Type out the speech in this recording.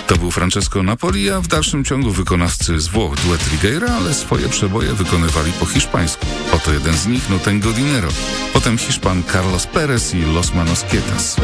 To był Francesco Napoli, a w dalszym ciągu wykonawcy z Włoch duet Trigueira, ale swoje przeboje wykonywali po hiszpańsku. Oto jeden z nich, No Tengo Dinero. Potem Hiszpan Carlos Perez i Los Manos Quietas.